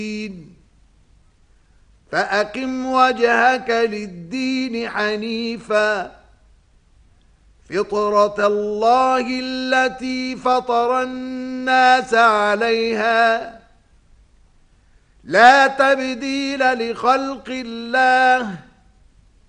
فأقم وجهك للدين حنيفا فطرة الله التي فطر الناس عليها لا تبديل لخلق الله